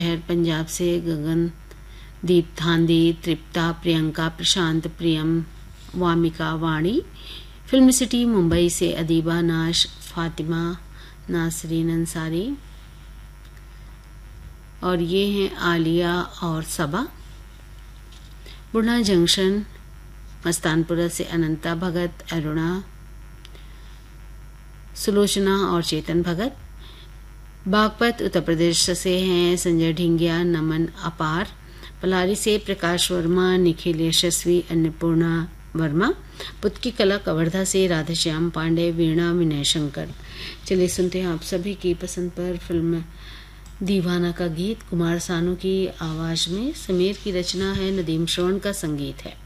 शहर पंजाब से गगनदीप धांधी, तृप्ता, प्रियंका, प्रशांत, प्रियम, वामिका, वाणी। Film city Mumbai से अदीबा, नाश, फातिमा, नासरीन अंसारी। और ये हैं आलिया और सबा। बुढ़ा जंक्शन मस्तानपुरा से अनंता भगत, अरुणा, सुलोचना और चेतन भगत। बागपत उत्तर प्रदेश से हैं संजय ढिंगिया, नमन अपार। पलारी से प्रकाश वर्मा, निखिल यशस्वी, अन्नपूर्णा वर्मा। पुतकी कला कवर्धा से राधेश्याम पांडे, वीणा, विनय शंकर। चलिए सुनते हैं आप सभी की पसंद पर फिल्म दीवाना का गीत कुमार सानू की आवाज में। समीर की रचना है, नदीम श्रवण का संगीत है।